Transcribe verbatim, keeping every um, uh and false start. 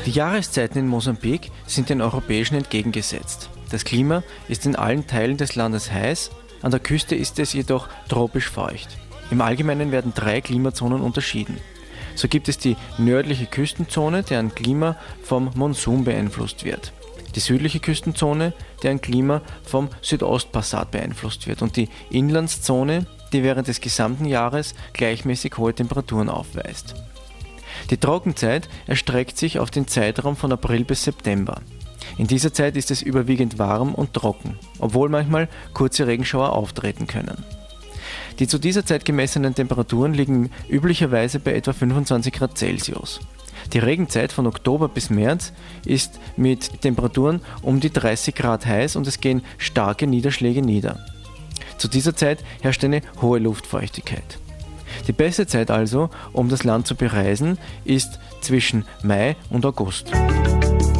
Die Jahreszeiten in Mosambik sind den europäischen entgegengesetzt. Das Klima ist in allen Teilen des Landes heiß, an der Küste ist es jedoch tropisch feucht. Im Allgemeinen werden drei Klimazonen unterschieden. So gibt es die nördliche Küstenzone, deren Klima vom Monsun beeinflusst wird. Die südliche Küstenzone, deren Klima vom Südostpassat beeinflusst wird. Und die Inlandszone, die während des gesamten Jahres gleichmäßig hohe Temperaturen aufweist. Die Trockenzeit erstreckt sich auf den Zeitraum von April bis September. In dieser Zeit ist es überwiegend warm und trocken, obwohl manchmal kurze Regenschauer auftreten können. Die zu dieser Zeit gemessenen Temperaturen liegen üblicherweise bei etwa fünfundzwanzig Grad Celsius. Die Regenzeit von Oktober bis März ist mit Temperaturen um die dreißig Grad heiß und es gehen starke Niederschläge nieder. Zu dieser Zeit herrscht eine hohe Luftfeuchtigkeit. Die beste Zeit also, um das Land zu bereisen, ist zwischen Mai und August.